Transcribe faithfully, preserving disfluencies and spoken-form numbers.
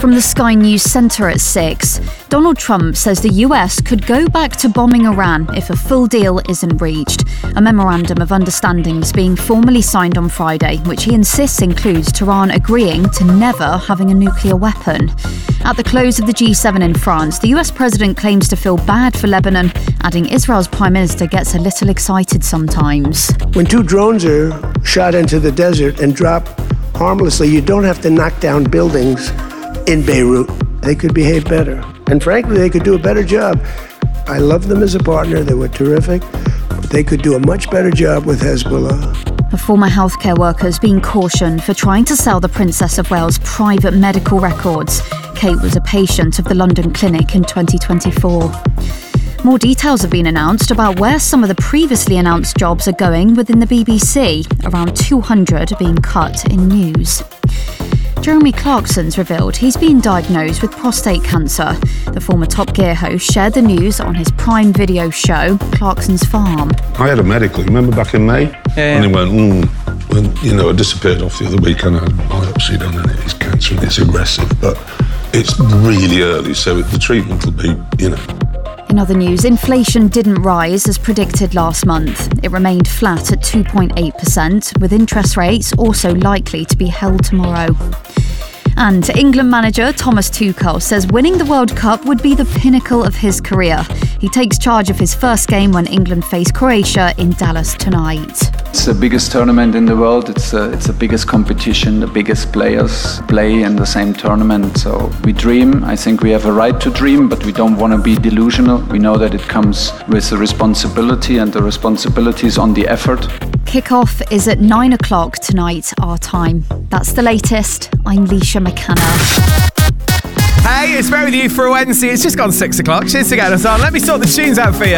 From the Sky News Centre at six, Donald Trump says the U S could go back to bombing Iran if a full deal isn't reached. A memorandum of understanding is being formally signed on Friday, which he insists includes Tehran agreeing to never having a nuclear weapon. At the close of the G seven in France, the U S president claims to feel bad for Lebanon, adding Israel's prime minister gets a little excited sometimes. When two drones are shot into the desert and drop harmlessly, you don't have to knock down buildings in Beirut. They could behave better. And frankly, they could do a better job. I love them as a partner. They were terrific. But they could do a much better job with Hezbollah. A former healthcare worker is being cautioned for trying to sell the Princess of Wales' private medical records. Kate was a patient of the London clinic in twenty twenty-four. More details have been announced about where some of the previously announced jobs are going within the B B C. Around two hundred are being cut in news. Jeremy Clarkson's revealed he's been diagnosed with prostate cancer. The former Top Gear host shared the news on his Prime Video show, Clarkson's Farm. I had a medical, remember back in May? Yeah, yeah. And he went, mm, when, you know, I disappeared off the other week and I had a biopsy done and it's cancer and it's aggressive, but it's really early, so the treatment will be, you know. In other news, inflation didn't rise as predicted last month. It remained flat at two point eight percent, with interest rates also likely to be held tomorrow. And England manager Thomas Tuchel says winning the World Cup would be the pinnacle of his career. He takes charge of his first game when England face Croatia in Dallas tonight. It's the biggest tournament in the world. It's the, it's the biggest competition. The biggest players play in the same tournament. So we dream. I think we have a right to dream, but we don't want to be delusional. We know that it comes with a responsibility, and the responsibility is on the effort. Kickoff is at nine o'clock tonight, our time. That's the latest. I'm Leisha McKenna. Hey, it's Bear with you for a Wednesday. It's just gone six o'clock. Cheers for getting us on. Let me sort the tunes out for you.